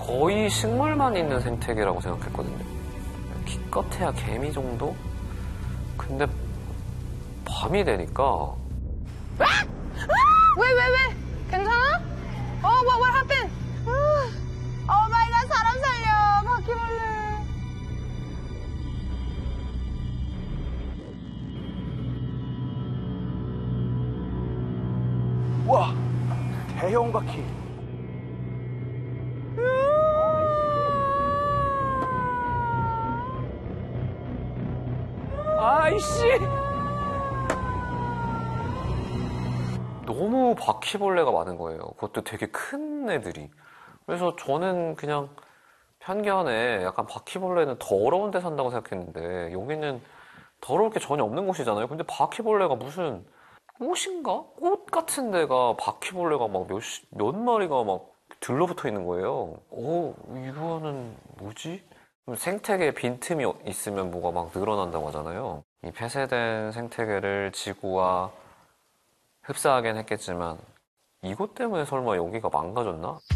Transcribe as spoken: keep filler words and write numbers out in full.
거의 식물만 있는 생태계라고 생각했거든요. 기껏해야 개미 정도? 근데 밤이 되니까 왜, 왜, 왜? 괜찮아? 어, what, what happened? 오 마이 갓, 사람 살려, 바퀴벌레. 우와, 대형 바퀴. 아이씨! 너무 바퀴벌레가 많은 거예요. 그것도 되게 큰 애들이. 그래서 저는 그냥 편견에 약간 바퀴벌레는 더러운 데 산다고 생각했는데 여기는 더러울 게 전혀 없는 곳이잖아요. 근데 바퀴벌레가 무슨 꽃인가? 꽃 같은 데가 바퀴벌레가 막 몇, 몇 마리가 막 들러붙어 있는 거예요. 어, 이거는 뭐지? 생태계에 빈틈이 있으면 뭐가 막 늘어난다고 하잖아요. 이 폐쇄된 생태계를 지구와 흡사하긴 했겠지만 이것 때문에 설마 여기가 망가졌나?